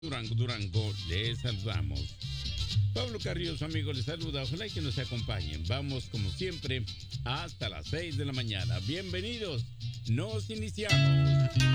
Durango, Durango, les saludamos. Pablo Carrillo, su amigo, les saluda. Ojalá que nos acompañen. Vamos, como siempre, hasta las 6 de la mañana. Bienvenidos. Nos iniciamos.